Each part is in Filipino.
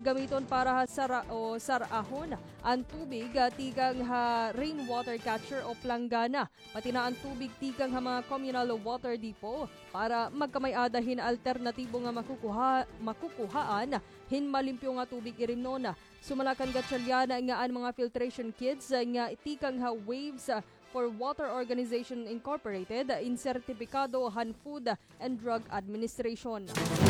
gamiton para sarahon ang tubig tigang rainwater catcher o planggana. Pati na ang tubig tigang mga communal water depot para magkamay-adahin alternatibo nga makukuhaan hinmalimpyo nga tubig irimnon. Sumalakan gatsalyana nga ang mga filtration kits nga itikang Waves for Water Organization Incorporated in sertipikado han Food and Drug Administration.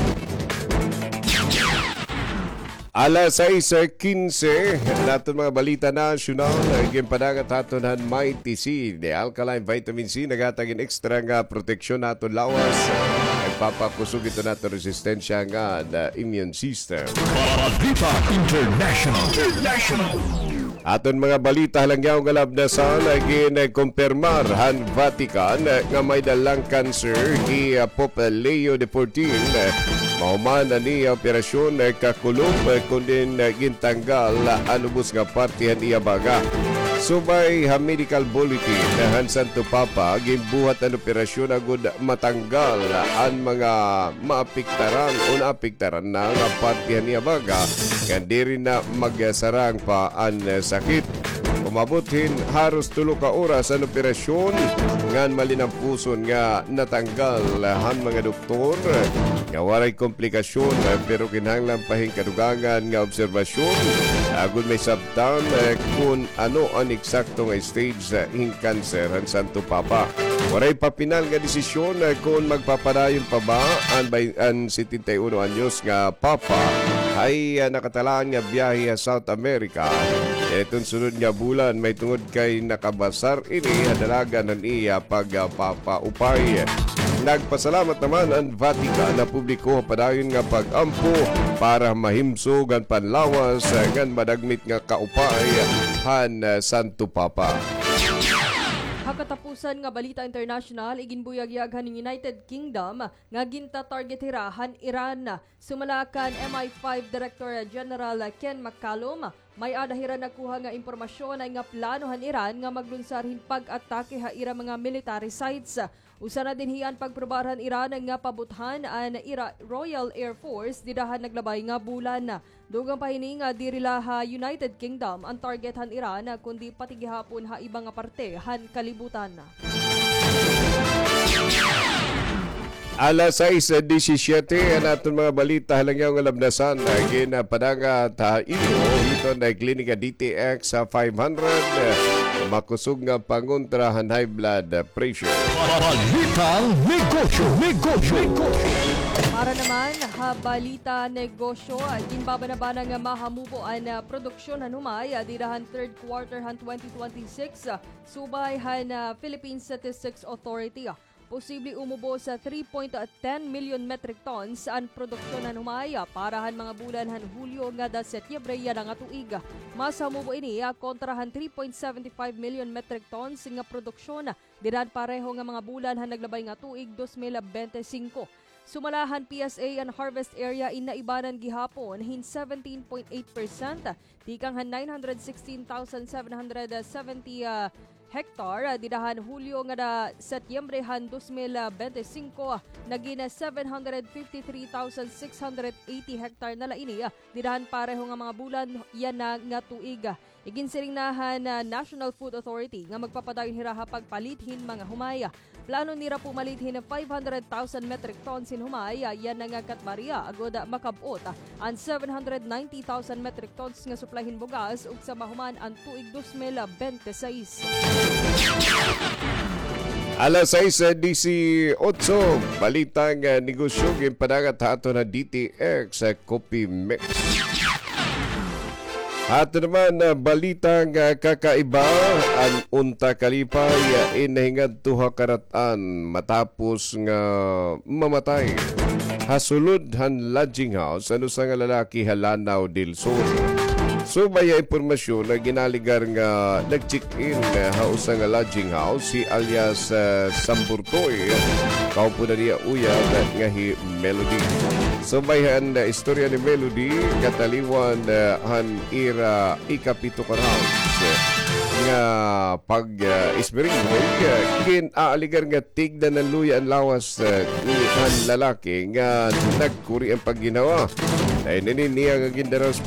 Alas 6:15 natin mga balita nasyonal. Gimpadagat aton han Mighty C. The alkaline vitamin C nagatagin extra nga proteksyon naton lawas. Nagpapakusog ito natin resistensya nga na immune system. Balita International. Aton mga balita halangyaw nga labnasan ginkumpirmar han Vatican nga may dalang cancer ni Pope Leo XIV. Mahuman na niya operasyon kakulong kundin gintanggal anubos nga partihan iya baga. Subay ha medical bulletin han Santo Papa gimbuhat ang operasyon agud matanggal ang mga maapiktaran o naapiktaran na nga partihan iya baga nga diri na magsarang pa ang sakit. Umabutin haros 3 ka oras ang operasyon ngan malinampuson nga natanggal han mga doktor nga waray komplikasyon pero kinahanglan pahing kadugangan nga obserbasyon agud may sabtan kung ano ang eksakto nga stage hing cancer han Santo Papa. Waray pa pinal nga desisyon kung magpapadayon pa ba ang 71 anyos nga Papa ay nakatalaan nga biyahe sa South America. Itong sunod nga bulan may tungod kay nakabasar ini hadalagan ng iya pagpapaupay. Nagpasalamat naman ang Vatican na publiko padayon nga pag-ampo para mahimsog ang panlawas ngan madagmit nga kaupay han Santo Papa. Katapusan nga balita international, iginbuyagyaghan ng United Kingdom nga ginta target hirahan Iran. Sumalakan MI5 Director General Ken McCallum, may adahiran nakuha nga impormasyon ay nga planohan Iran nga maglunsarhin pag-atake ha ira mga military sites. Usa na din hiyan pagprobaran Iran nga pabuthan ang Royal Air Force didahan naglabay nga bulan. Dugang pahini nga dirila ha United Kingdom ang targethan Iran kundi pati gihapon ha ibang nga parte han kalibutan. Alas 6:17 naton mga balita halangyaw nga labnasan ginapadaga ta ito na klinika DTX sa 500 makusog nga pangontrahan high blood pressure. Balita Negosyo. Para naman, balita negosyo, ginbabanabana nga mahamupo ang produksyon han humay, dirahan third quarter han 2026, subay han Philippine Statistics Authority. Posible umubo sa 3.10 million metric tons ang produksyon ng humaya para han mga bulan han Hulyo nga da Setyembre yan nga tuig. Mas hamubo ini kontrahan 3.75 million metric tons nga produksyon diran pareho nga mga bulan han naglabay nga tuig 2025. Sumalahan PSA and harvest area inaibanan gihapon hin 17.8%, tikang han 916,770 hektar didahan Hulyo nga da Setyembre han 2025 nagina 753,680 hektar na laini didahan pareho nga mga bulan yan na nga tuig. Iginsiring nahan National Food Authority nga magpapadayon hiraha pagpalithin mga humaya. Plano nira pumalithin ng 500,000 metric tons in humaya yan na nga katbarya agod makabot ang 790,000 metric tons nga suplahin bugas ug sa mahuman ang tuig 2026. Alas 6:18 balitang negosyo gimpadagat hato na DTX sa Coffee Mix. Hato naman balitang kakaiba ang unta kalipay inahingad tuha karatan matapos nga mamatay. Hasulod han lodging house ano sa nga lalaki Halanaw del Sur. So baya impormasyon na ginaligar nga nag-check-in hausa nga lodging house si alias Samburtoy. Kaupo na niya uyab nga hi Melody. So bayan istorya ni Melody kataliwan han ira ikapito ka rounds nga pag ismering kin-aaligar nga tigda ng luya ang lawas ni han lalaki nga nagkuri ang pagginawa. Dahil niya nga gindaros